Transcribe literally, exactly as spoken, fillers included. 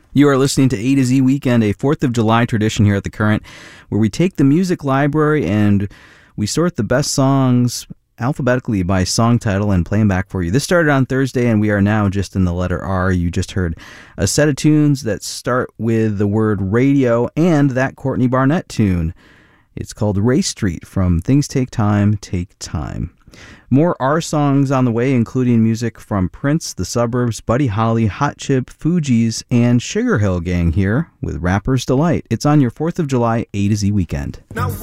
You are listening to A to Z Weekend, a fourth of July tradition here at The Current, where we take the music library and we sort the best songs alphabetically by song title and play them back for you. This started on Thursday, and we are now just in the letter R. You just heard a set of tunes that start with the word radio and that Courtney Barnett tune. It's called Race Street from Things Take Time, Take Time. More R songs on the way, including music from Prince, The Suburbs, Buddy Holly, Hot Chip, Fugees, and Sugar Hill Gang here with Rapper's Delight. It's on your fourth of July A to Z Weekend. Now